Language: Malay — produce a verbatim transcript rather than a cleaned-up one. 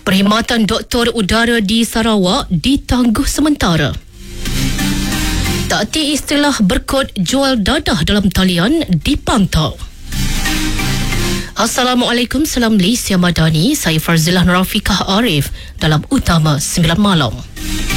Perkhidmatan Doktor Udara di Sarawak ditangguh sementara. Takti istilah berkod jual dadah dalam talian dipantau. Assalamualaikum, salam Malaysia Madani. Saya Farzilah Nurafikah Arif dalam Utama sembilan Malam.